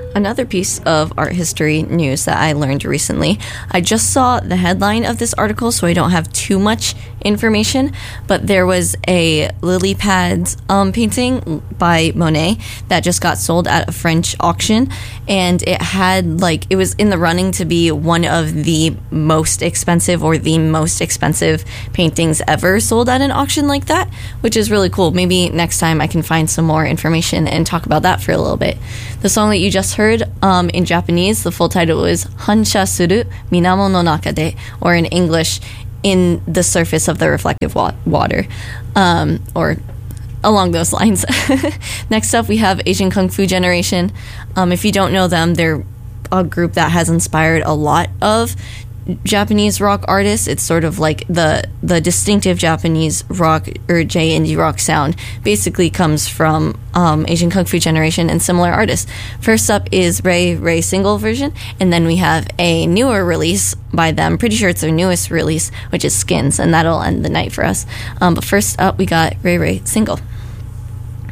Another piece of art history news that I learned recently. I just saw the headline of this article, so I don't have too much information, but there was a lily pads painting by Monet that just got sold at a French auction, and it was in the running to be one of the most expensive or the most expensive paintings ever sold at an auction like that, which is really cool. Maybe next time I can find some more information and talk about that for a little bit. The song that you just heard in Japanese, the full title is Hansha Suru Minamo no Naka de, or in English, In the Surface of the Reflective Water, or along those lines. Next up, we have Asian Kung Fu Generation. If you don't know them, they're a group that has inspired a lot of Japanese rock artists. It's sort of like the distinctive Japanese rock or J-indie rock sound basically comes from Asian Kung Fu Generation and similar artists. First up is Ray single version, and then we have a newer release by them. Pretty sure it's their newest release, which is Skins, and that'll end the night for us. But first up, we got Ray single.